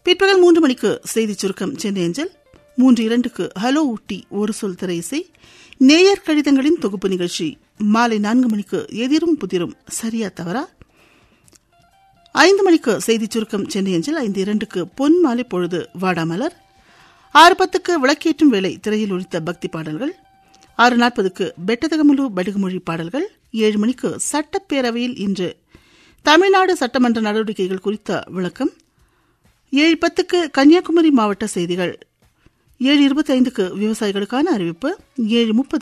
பிற்பகல் 3 மணிக்கு செய்திச் சுருக்கம் சென்னை அஞ்சல். 3:02க்கு ஹலோ ஊட்டி ஒரு சொல் திரை இசை, நேயர் கடிதங்களின் தொகுப்பு நிகழ்ச்சி. மாலை 4 மணிக்கு எதிரும் புதிரும் சரியா தவறா. 5 மணிக்கு செய்திச் சுருக்கம் சென்னை அஞ்சல். 5:02க்கு பொன் மாலை பொழுது வாடாமலர். 6:10க்கு விளக்கேற்றும் வேலை திரையில் ஒலித்த பக்தி பாடல்கள். 6:40க்கு பெட்டதகமுலு படுகுமொழி பாடல்கள். 7 மணிக்கு சட்டப்பேரவையில் இன்று தமிழ்நாடு சட்டமன்ற நடவடிக்கைகள் குறித்த விளக்கம். 7:10க்கு கன்னியாகுமரி மாவட்ட செய்திகள். 7:25க்கு விவசாயிகளுக்கான அறிவிப்பு. 7:30